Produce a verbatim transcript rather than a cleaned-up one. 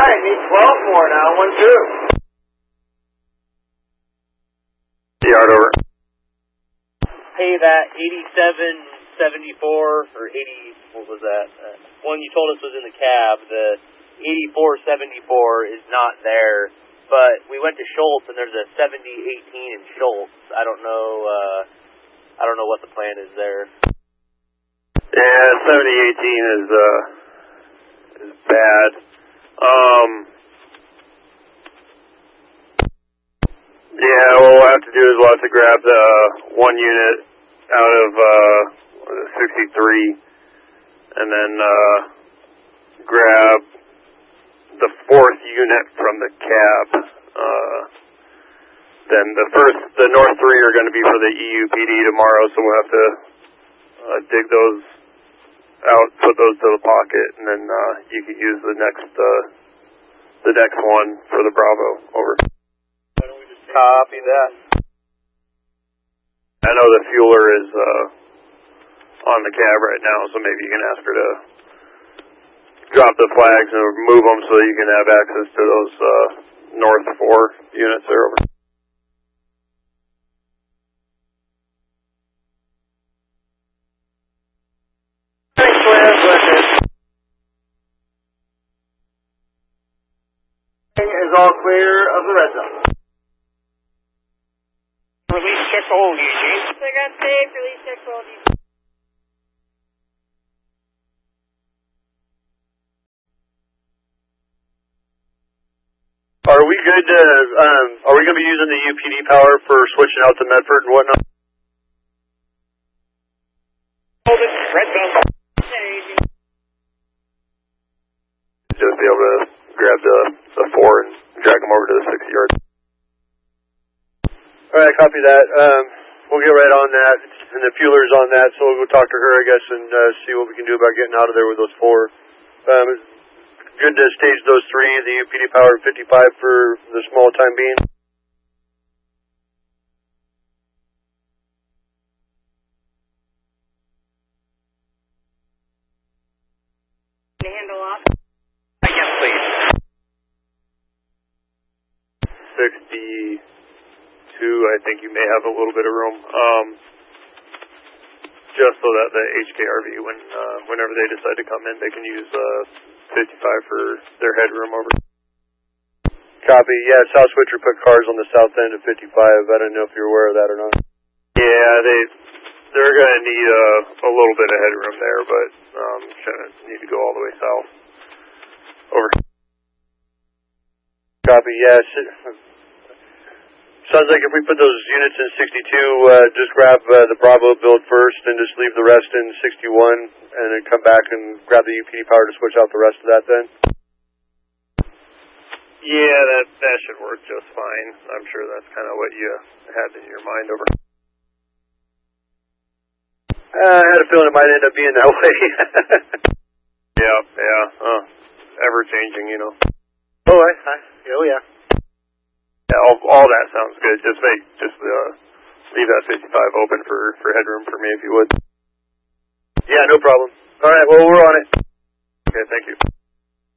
Alright, need twelve more now, one, two. Yard over. Hey, that eighty-seven seventy-four, or eighty, what was that? Uh, one you told us was in the cab, the eighty-four seventy-four is not there, but we went to Schultz and there's a seventy eighteen in Schultz. I don't know, uh, I don't know what the plan is there. Yeah, seventy eighteen is, uh, is bad. Um, yeah, what we'll have to do is we'll have to grab the one unit out of, uh, sixty-three, and then, uh, grab the fourth unit from the cab. Uh, then the first, the north three are going to be for the E U P D tomorrow, so we'll have to, uh, dig those out, put those to the pocket, and then, uh, you can use the next, uh, the next one for the Bravo. Over. Copy that. I know the fueler is, uh, on the cab right now, so maybe you can ask her to drop the flags and move them so you can have access to those, uh, north four units there. Over. Thanks, Cliff. Is all clear of the red zone. Release check all D G. They're going to save, release check all D G. Are we good to, um, are we going to be using the U P D power for switching out to Medford and whatnot? Hold it, red zone. Just be able to grab the, the four and drag them over to the sixty yard. Alright, copy that. Um, we'll get right on that. And the fueler's on that, so we'll go talk to her, I guess, and uh, see what we can do about getting out of there with those four. Um, good to stage those three, the U P D power fifty-five for the small time being. To handle off. Yes, please. sixty-two, I think you may have a little bit of room. Um, just so that the H K R V, when uh, whenever they decide to come in, they can use uh, fifty-five for their headroom. Over. Copy. Yeah, South Switcher put cars on the south end of fifty-five. I don't know if you're aware of that or not. Yeah, they they're going to need a, a little bit of headroom there, but um, shouldn't need to go all the way south. Over. Copy. Yes. Sounds like if we put those units in sixty-two, uh, just grab uh, the Bravo build first and just leave the rest in sixty-one, and then come back and grab the U P D power to switch out the rest of that then? Yeah, that, that should work just fine. I'm sure that's kind of what you had in your mind. Over. Uh, I had a feeling it might end up being that way. yeah, yeah. Uh, ever changing, you know. Oh, I, I, oh yeah. Yeah, all, all that sounds good. Just make, just uh, leave that fifty-five open for, for headroom for me if you would. Yeah, no problem. All right, well, we're on it. Okay, thank you.